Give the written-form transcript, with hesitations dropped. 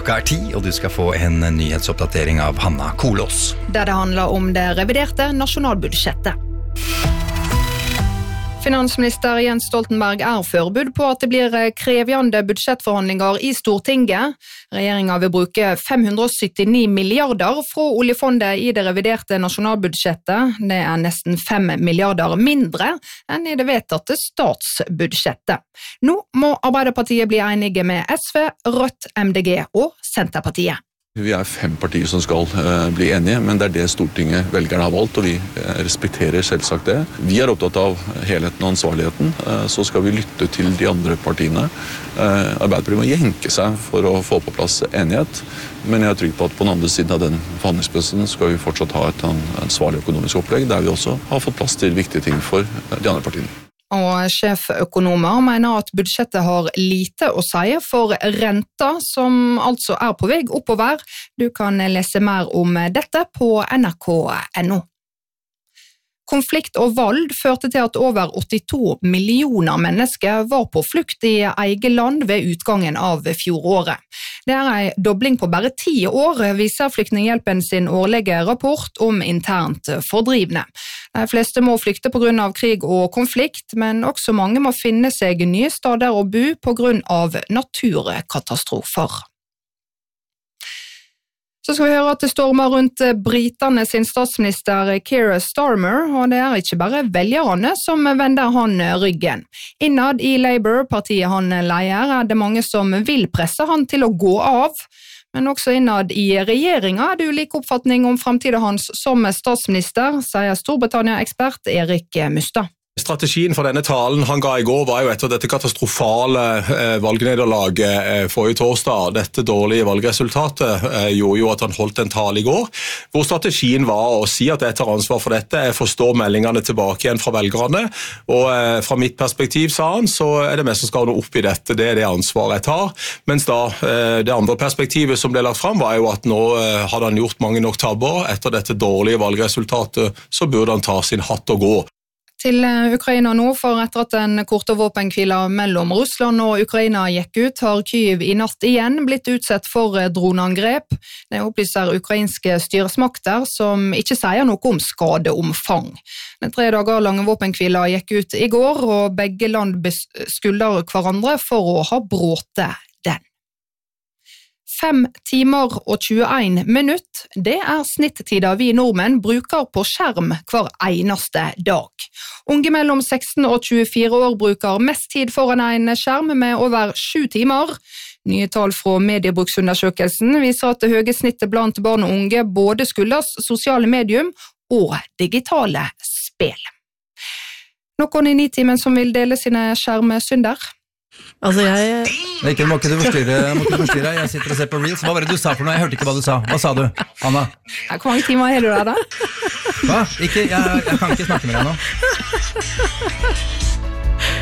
Klokka 10, og du skal få en nyhetsoppdatering av Hanna Kolås. Der det handler om det reviderte nasjonalbudsjettet. Finansminister Jens Stoltenberg forberedt på at det blir krevende budsjettforhandlinger i Stortinget. Regjeringen vil bruke 579 milliarder fra oljefondet i det reviderte nasjonalbudsjettet. Det nesten 5 milliarder mindre enn i det vedtatte statsbudsjettet. Nå må Arbeiderpartiet bli enige med SV, Rødt, MDG og Senterpartiet. Vi 5 partier som skal bli enige, men det det Stortinget velgerne har valgt, og vi respekterer selvsagt det. Vi opptatt av helheten og ansvarligheten, så skal vi lytte til de andre partiene. Arbeiderpartiet må jenke seg for å få på plass enighet, men jeg trygg på at på den andre siden av den forhandlingsprosessen skal vi fortsatt ha et ansvarlig økonomisk opplegg, der vi også har fått plass til viktige ting for de andre partiene. Og sjeføkonomer mener at budsjettet har lite å si for renta, som altså på vei oppover. Du kan lese mer om dette på nrk.no. Konflikt og vold førte til at over 82 millioner mennesker var på flukt i eget land ved utgangen av fjoråret. Det en dobling på bare 10 år, viser Flyktninghjelpen sin årlige rapport om internt fordrivne. De fleste må flykte på grunn av krig og konflikt, men også mange må finne seg nye steder å bo på grunn av naturkatastrofer. Så skal vi høre at det stormer rundt britene sin statsminister Keir Starmer, og det ikke bare velgerne som vender han ryggen. Innad i Labour-partiet han leier det mange som vil presse han til å gå av, men også innad i regjeringen det ulik oppfatning om fremtiden hans som statsminister, sier Storbritannia-ekspert Erik Mustad. Strategien for denne talen han ga i går var jo etter dette katastrofale valgnederlaget forrige torsdag. Dette dårlige valgresultatet gjorde jo at han holdt en tale i går, hvor strategien var å si at jeg tar ansvar for dette, jeg forstår meldingene tilbake igjen fra velgerne, og fra mitt perspektiv, sa han, så det mest som skal nå opp i dette, det det ansvaret jeg tar. Mens da det andre perspektivet som ble lagt fram var jo at nå hadde han gjort mange nok tabber, etter dette dårlige valgresultatet så burde han ta sin hatt og gå. Til Ukraina nå, for etter at en korte våpenhvile mellom Russland og Ukraina gikk ut, har Kyiv i natt igjen blitt utsatt for droneangrep. Det opplyser ukrainske styresmakter som ikke sier noe om skadeomfang. Den 3 dager lange våpenhvila gikk ut i går, og begge land beskylder hverandre for å ha bråte den. 5 timer og 21 minutt, det snittida vi nordmenn bruker på skjerm hver eneste dag. Unge mellom 16 og 24 år bruker mest tid foran en skjerm med over 7 timer. Nye tall fra mediebruksundersøkelsen viser at det høye snittet blant barn og unge både skyldes sosiale medium og digitale spill. Noen i Nitimen som vil dele sine skjermsynder? Altså må ikke du forstyrre, jeg sitter og ser på Reels. Hva var det du sa for noe? Jeg hørte ikke hva du sa. Hva sa du, Anna? Hvor mange timer har du der da? Hva? Jeg kan ikke snakke med deg nå.